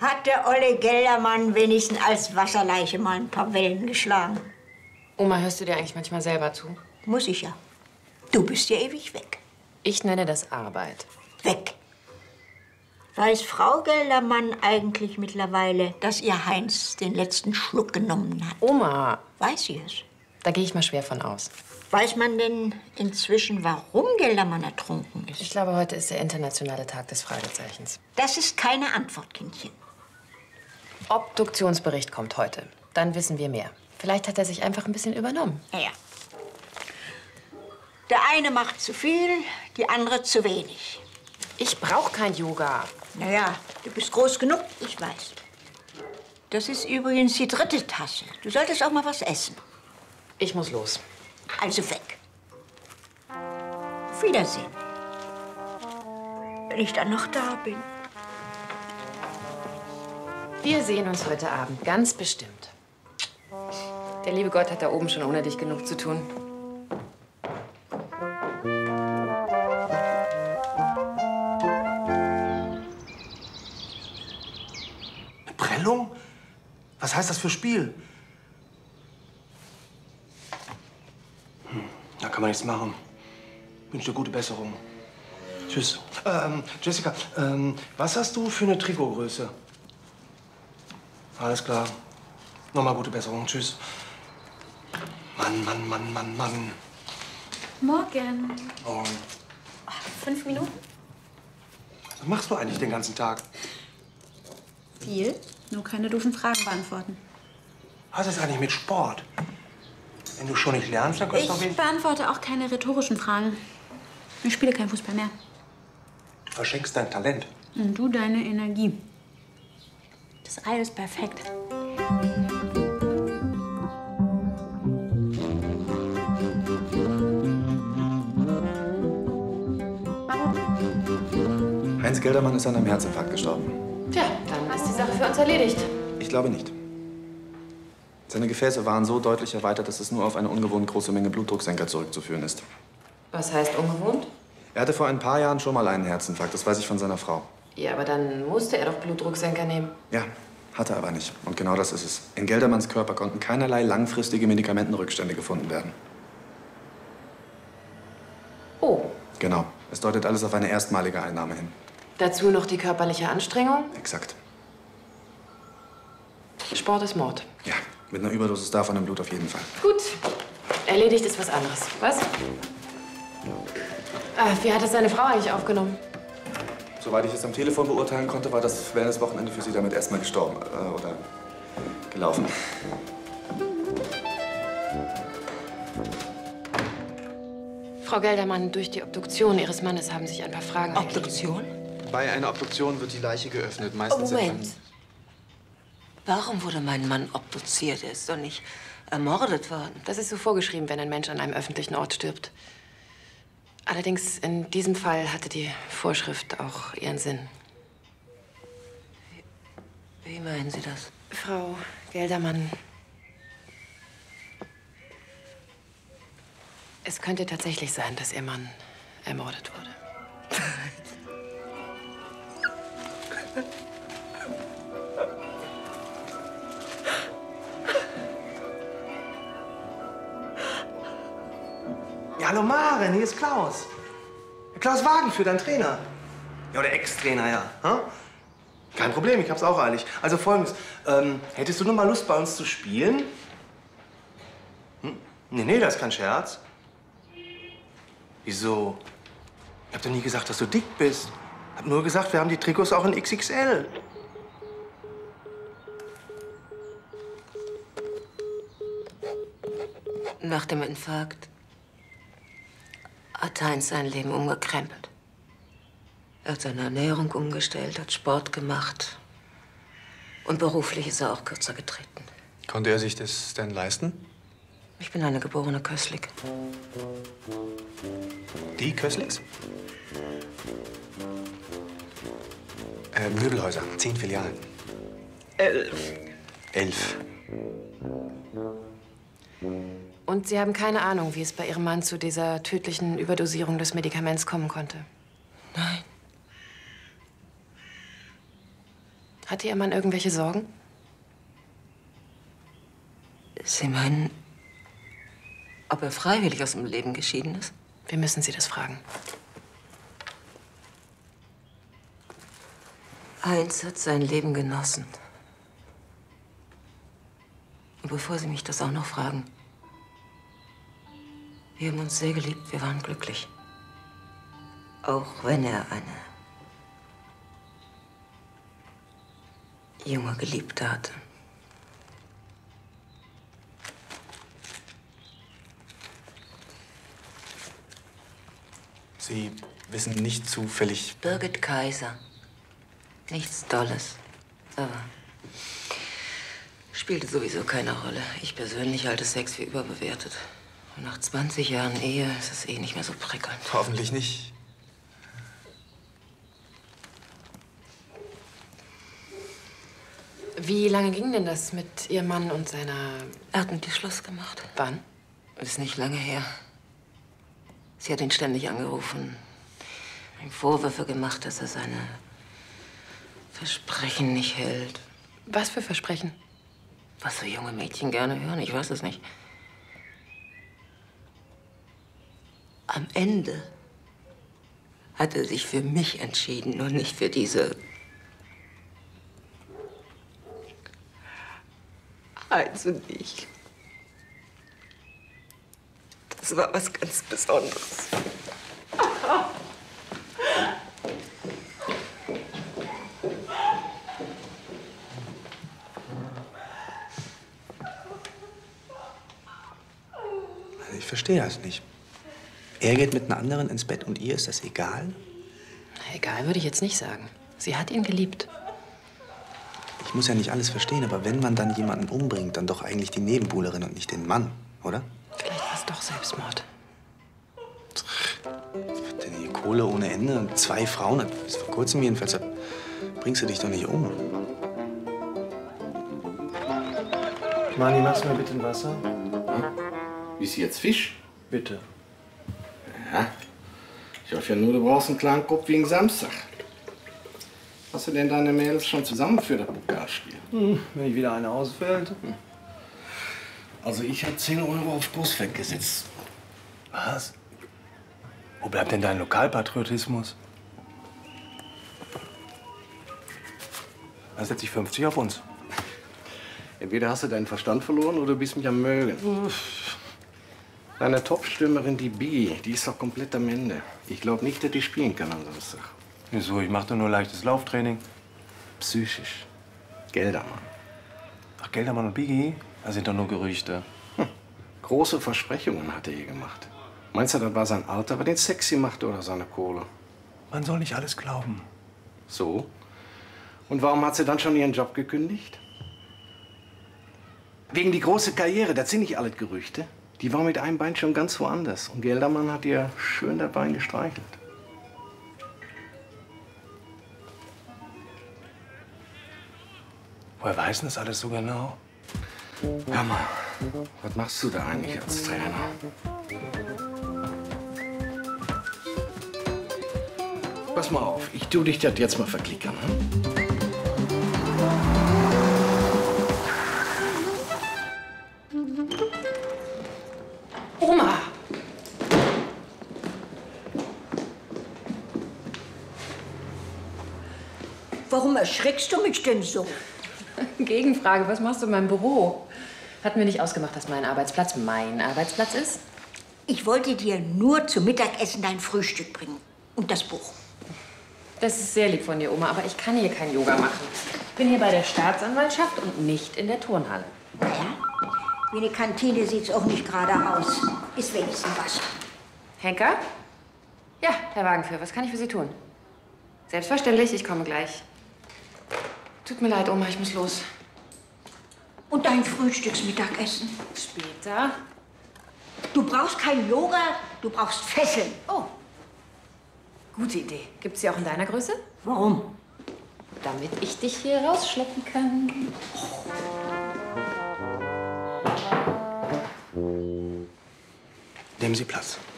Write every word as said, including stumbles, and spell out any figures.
Hat der olle Geldermann wenigstens als Wasserleiche mal ein paar Wellen geschlagen? Oma, hörst du dir eigentlich manchmal selber zu? Muss ich ja. Du bist ja ewig weg. Ich nenne das Arbeit. Weg. Weiß Frau Geldermann eigentlich mittlerweile, dass ihr Heinz den letzten Schluck genommen hat? Oma. Weiß sie es? Da gehe ich mal schwer von aus. Weiß man denn inzwischen, warum Geldermann ertrunken ist? Ich glaube, heute ist der internationale Tag des Fragezeichens. Das ist keine Antwort, Kindchen. Obduktionsbericht kommt heute. Dann wissen wir mehr. Vielleicht hat er sich einfach ein bisschen übernommen. Ja, ja. Der eine macht zu viel, die andere zu wenig. Ich brauche kein Yoga. Naja, du bist groß genug, ich weiß. Das ist übrigens die dritte Tasse. Du solltest auch mal was essen. Ich muss los. Also weg. Auf Wiedersehen. Wenn ich dann noch da bin. Wir sehen uns heute Abend, ganz bestimmt. Der liebe Gott hat da oben schon ohne dich genug zu tun. Prellung? Was heißt das für Spiel? Hm, da kann man nichts machen. Wünsche dir gute Besserung. Tschüss. Ähm, Jessica, ähm, was hast du für eine Trikotgröße? Alles klar. Nochmal gute Besserung. Tschüss. Mann, Mann, Mann, Mann, Mann. Morgen. Oh. Fünf Minuten? Was machst du eigentlich den ganzen Tag? Viel. Nur keine doofen Fragen beantworten. Was ist eigentlich mit Sport? Wenn du schon nicht lernst, dann kannst du doch Ich wenig... beantworte auch keine rhetorischen Fragen. Ich spiele kein Fußball mehr. Du verschenkst dein Talent. Und du deine Energie. Das Ei ist perfekt. Heinz Geldermann ist an einem Herzinfarkt gestorben. Tja, dann ist die Sache für uns erledigt. Ich glaube nicht. Seine Gefäße waren so deutlich erweitert, dass es nur auf eine ungewohnt große Menge Blutdrucksenker zurückzuführen ist. Was heißt ungewohnt? Er hatte vor ein paar Jahren schon mal einen Herzinfarkt, das weiß ich von seiner Frau. Ja, aber dann musste er doch Blutdrucksenker nehmen. Ja, hat er aber nicht. Und genau das ist es. In Geldermanns Körper konnten keinerlei langfristige Medikamentenrückstände gefunden werden. Oh. Genau. Es deutet alles auf eine erstmalige Einnahme hin. Dazu noch die körperliche Anstrengung. Exakt. Sport ist Mord. Ja, mit einer Überdosis davon im Blut auf jeden Fall. Gut. Erledigt ist was anderes. Was? Ah, wie hat es seine Frau eigentlich aufgenommen? Soweit ich es am Telefon beurteilen konnte, war das Wellnesswochenende für sie damit erstmal gestorben. Äh, oder gelaufen. Frau Geldermann, durch die Obduktion Ihres Mannes haben sich ein paar Fragen ergeben. Obduktion? Bei einer Obduktion wird die Leiche geöffnet. Meistens Oh, Moment. Warum wurde mein Mann obduziert? Er ist doch nicht ermordet worden. Das ist so vorgeschrieben, wenn ein Mensch an einem öffentlichen Ort stirbt. Allerdings, in diesem Fall hatte die Vorschrift auch ihren Sinn. Wie, wie meinen Sie das? Frau Geldermann, es könnte tatsächlich sein, dass Ihr Mann ermordet wurde. Ja, hallo Maren, hier ist Klaus. Klaus Wagenführ, dein Trainer. Ja, oder Ex-Trainer, ja. Hm? Kein Problem, ich hab's auch eilig. Also folgendes, ähm, hättest du noch mal Lust, bei uns zu spielen? Hm? Nee, nee, das ist kein Scherz. Wieso? Ich hab doch nie gesagt, dass du dick bist. Ich hab nur gesagt, wir haben die Trikots auch in X X L. Nach dem Infarkt hat Heinz sein Leben umgekrempelt. Er hat seine Ernährung umgestellt, hat Sport gemacht. Und beruflich ist er auch kürzer getreten. Konnte er sich das denn leisten? Ich bin eine geborene Köstlik. Die Köstliks? Äh, Möbelhäuser, zehn Filialen. Elf. Elf. Und Sie haben keine Ahnung, wie es bei Ihrem Mann zu dieser tödlichen Überdosierung des Medikaments kommen konnte? Nein. Hatte Ihr Mann irgendwelche Sorgen? Sie meinen, ob er freiwillig aus dem Leben geschieden ist? Wir müssen Sie das fragen. Heinz hat sein Leben genossen. Und bevor Sie mich das auch noch fragen, wir haben uns sehr geliebt, wir waren glücklich. Auch wenn er eine junge Geliebte hatte. Sie wissen nicht zufällig... Birgit Kaiser. Nichts Dolles. Aber spielte sowieso keine Rolle. Ich persönlich halte Sex für überbewertet. Und nach zwanzig Jahren Ehe ist es eh nicht mehr so prickelnd. Hoffentlich nicht. Wie lange ging denn das mit Ihrem Mann und seiner... Er hat mit ihr Schluss gemacht. Wann? Ist nicht lange her. Sie hat ihn ständig angerufen, ihm Vorwürfe gemacht, dass er seine Versprechen nicht hält. Was für Versprechen? Was so junge Mädchen gerne hören, ich weiß es nicht. Am Ende hat er sich für mich entschieden und nicht für diese... Heinz und ich. Das war was ganz Besonderes. Ich verstehe das nicht. Er geht mit einer anderen ins Bett und ihr ist das egal? Egal würde ich jetzt nicht sagen. Sie hat ihn geliebt. Ich muss ja nicht alles verstehen, aber wenn man dann jemanden umbringt, dann doch eigentlich die Nebenbuhlerin und nicht den Mann, oder? Vielleicht war es doch Selbstmord. Denn die Kohle ohne Ende und zwei Frauen, bis vor kurzem jedenfalls, da bringst du dich doch nicht um. Mani, machst du mir bitte ein Wasser? Ist jetzt Fisch? Bitte. Ja. Ich hoffe ja nur, du brauchst einen kleinen Kopf wegen Samstag. Hast du denn deine Mädels schon zusammen für das Pokalspiel? Hm, wenn ich wieder eine ausfällt. Hm. Also ich habe zehn Euro auf Großfeld gesetzt. Was? Wo bleibt denn dein Lokalpatriotismus? Dann setze ich fünfzig auf uns. Entweder hast du deinen Verstand verloren oder du bist mich am Mögen. Uff. Deine Top-Stürmerin, die Biggie, die ist doch komplett am Ende. Ich glaube nicht, dass die spielen kann am Samstag. Wieso? Ich mache doch nur leichtes Lauftraining. Psychisch. Geldermann. Ach, Geldermann und Biggie? Das sind doch nur Gerüchte. Hm. Große Versprechungen hat er ihr gemacht. Meinst du, das war sein Alter, was den sexy machte oder seine Kohle? Man soll nicht alles glauben. So? Und warum hat sie dann schon ihren Job gekündigt? Wegen die große Karriere, das sind nicht alles Gerüchte. Die war mit einem Bein schon ganz woanders. Und Geldermann hat ihr schön das Bein gestreichelt. Woher weiß denn das alles so genau? Hör mal, was machst du da eigentlich als Trainer? Pass mal auf, ich tu dich das jetzt mal verklickern. Hm? Oma! Warum erschreckst du mich denn so? Gegenfrage, was machst du in meinem Büro? Hatten wir nicht ausgemacht, dass mein Arbeitsplatz mein Arbeitsplatz ist? Ich wollte dir nur zum Mittagessen dein Frühstück bringen. Und das Buch. Das ist sehr lieb von dir, Oma, aber ich kann hier kein Yoga machen. Ich bin hier bei der Staatsanwaltschaft und nicht in der Turnhalle. Naja, wie eine Kantine sieht's auch nicht gerade aus. Ist wenigstens was. Henker? Ja, Herr Wagenführer, was kann ich für Sie tun? Selbstverständlich, ich komme gleich. Tut mir leid, Oma, ich muss los. Und dein Frühstücksmittagessen? Später. Du brauchst kein Yoga, du brauchst Fesseln. Oh, gute Idee. Gibt's die auch in deiner Größe? Warum? Damit ich dich hier rausschleppen kann. Nehmen Sie Platz.